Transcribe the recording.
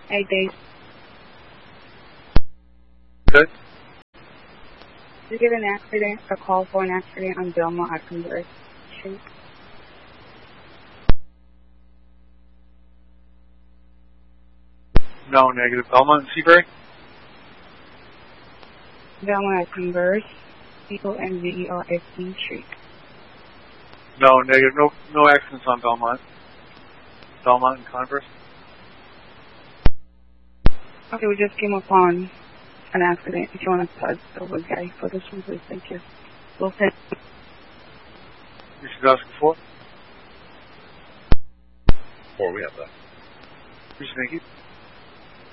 Hey, Dave. Okay. Did you get an accident, a call for an accident on Belmont Atkinburg Street? No, negative. Belmont and Seabury? Belmont Atkinburg, Converse Street. No, negative. No accidents on Belmont. Belmont and Converse? Okay, we just came upon an accident. If you want to pass over, guy, for this one, please. Thank you. We'll send. You should ask before? 4, we have that. Thank you.